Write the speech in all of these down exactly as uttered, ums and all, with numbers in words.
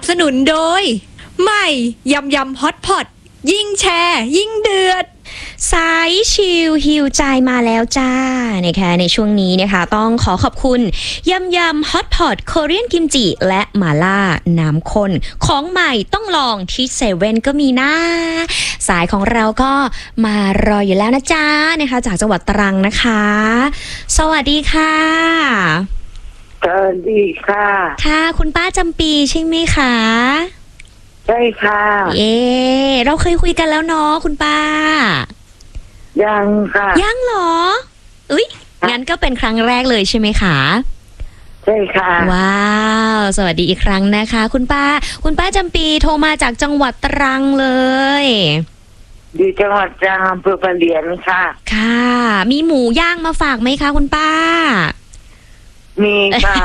สนุนโดยใหม่ยำยำฮอตพอตยิ่งแชร์ยิ่งเดือดสายชิลฮิวใจมาแล้วจ้านะคะในช่วงนี้นะคะต้องขอขอบคุณยำยำฮอตพอตโคเรียนกิมจิและหม่าล่าน้ำข้นของใหม่ต้องลองที่เซเว่นก็มีนะสายของเราก็มารออยู่แล้วนะจ้านะคะจากจังหวัดตรังนะคะสวัสดีค่ะสวัสดีค่ะค่ะคุณป้าจำปีใช่ไหมคะใช่ค่ะเอ๊เราเคยคุยกันแล้วเนาะคุณป้ายังค่ะยังเหรออุ๊ยงั้นก็เป็นครั้งแรกเลยใช่ไหมคะใช่ค่ะว้าวสวัสดีอีกครั้งนะคะคุณป้าคุณป้าจำปีโทรมาจากจังหวัดตรังเลยอยู่จังหวัดตรังอำเภอปะเหลียนค่ะค่ะมีหมูย่างมาฝากไหมคะคุณป้ามีค่ะ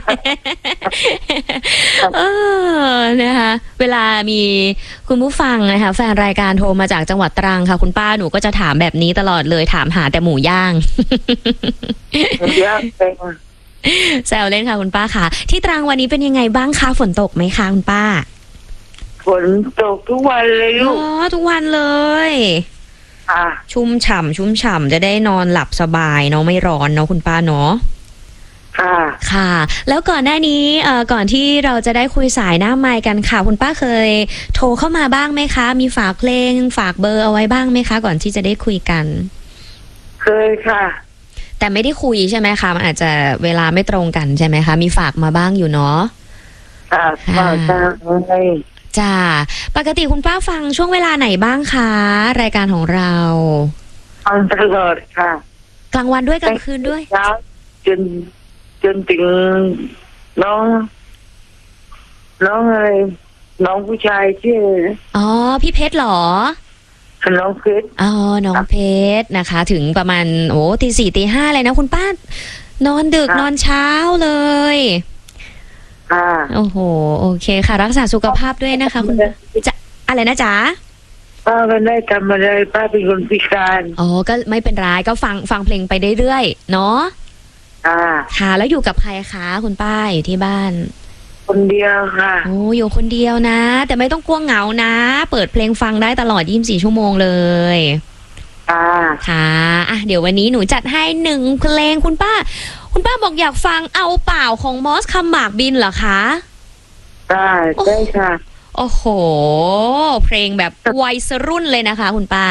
เออนะคะเวลามีคุณผู้ฟังนะคะแฟนรายการโทรมาจากจังหวัดตรังค่ะคุณป้าหนูก็จะถามแบบนี้ตลอดเลยถามหาแต่หมูย่างหมูย่างเป็นแซวเล่นค่ะคุณป้าค่ะที่ตรังวันนี้เป็นยังไงบ้างคะฝนตกไหมคะคุณป้าฝนตกทุกวันเลยลูกอ๋อทุกวันเลยค่ะชุ่มฉ่ำชุ่มฉ่ำจะได้นอนหลับสบายเนาะไม่ร้อนเนาะคุณป้าเนาะค่ะค่ะแล้วก่อนหน้านี้เอ่อก่อนที่เราจะได้คุยสายหน้าไมค์กันค่ะคุณป้าเคยโทรเข้ามาบ้างไหมคะมีฝากเพลงฝากเบอร์เอาไว้บ้างไหมคะก่อนที่จะได้คุยกันเคยค่ะแต่ไม่ได้คุยใช่ไหมคะมันอาจจะเวลาไม่ตรงกันใช่ไหมคะมีฝากมาบ้างอยู่เนาะค่ะค่ะใช่จ้าปกติคุณป้าฟังช่วงเวลาไหนบ้างคะรายการของเราฟังตลอดค่ะกลางวันด้วยกลางคืนด้วยจนจนถึงน้องน้องอะไรน้องผู้ชายชื่ออ๋อพี่เพชรหรอน้องเพชรอ๋อน้องเพชรนะคะ ถึงประมาณโอ้ตีสี่ตีห้าเลยนะคุณป้านอนดึกนอนเช้าเลยอ่าโอ้โหโอเคค่ะรักษาสุขภาพด้วยนะคะคุณจะอะไรนะจ๊ะป้าไม่ได้ทำอะไรป้าเป็นคนพิการอ๋อก็ไม่เป็นไรก็ฟังฟังเพลงไปเรื่อยๆเนาะค่ะแล้วอยู่กับใครคะคุณป้าอยู่ที่บ้านคนเดียวค่ะโอ้อยู่คนเดียวนะแต่ไม่ต้องกลัวเหงานะเปิดเพลงฟังได้ตลอดยี่สิบสี่ชั่วโมงเลยค่ะค่ะอ่ะเดี๋ยววันนี้หนูจัดให้หนึ่งเพลงคุณป้าคุณป้าบอกอยากฟังเอาเปล่าของมอสคำหมากบินเหรอคะได้ได้ค่ะโอ้โหเพลงแบบวัยรุ่นเลยนะคะคุณป้า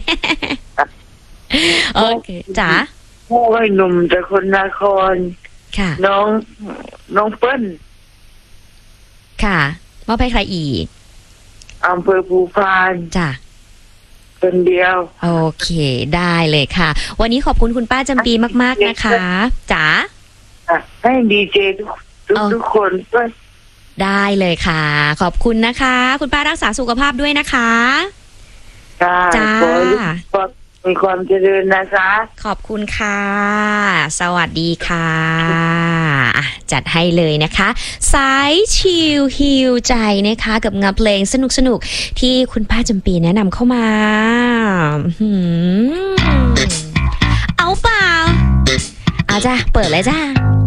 โอเคจ๋าพ่อวัยหนุ่มแต่คนนครค่ะน้องน้องเปิ้ลค่ะว่าไปใครอีกอำเภอภูพานจ้ะคนเดียวโอเคได้เลยค่ะวันนี้ขอบคุณคุณป้าจำปีมากๆนะคะจ๋าให้ดีเจทุกทุกคนด้วยได้เลยค่ะขอบคุณนะคะคุณป้ารักษาสุขภาพด้วยนะคะจ้ามีความเจริญนะคะขอบคุณค่ะสวัสดีค่ะจัดให้เลยนะคะสายชิลฮิวใจนะคะกับงานเพลงสนุกสนุกที่คุณป้าจำปีแนะนำเข้ามาเอาเปล่าอาจ้ะเปิดเลยจ้า